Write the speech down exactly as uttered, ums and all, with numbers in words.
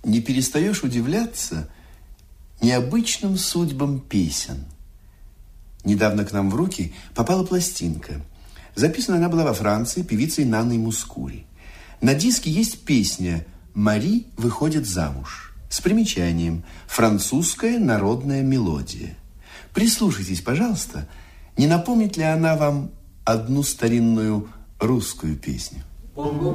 не перестаешь удивляться необычным судьбам песен. Недавно к нам в руки попала пластинка. Записана она была во Франции певицей Нанной Мускури. На диске есть песня «Мари выходит замуж» с примечанием «Французская народная мелодия». Прислушайтесь, пожалуйста, не напомнит ли она вам одну старинную русскую песню? Бом-бом,